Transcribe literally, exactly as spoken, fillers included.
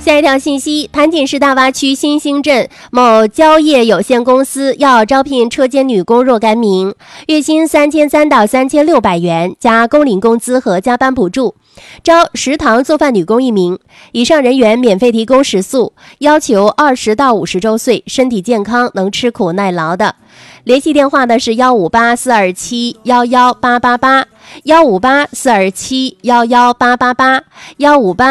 下一条信息，盘锦市大洼区新兴镇某蕉业有限公司要招聘车间女工若干名，月薪三千三到三千六百元，加工龄工资和加班补助，招食堂做饭女工一名，以上人员免费提供食宿，要求二十到五十周岁，身体健康，能吃苦耐劳的。联系电话呢是幺五八四二七幺幺八八八，幺五八四二七幺幺八八八，幺五八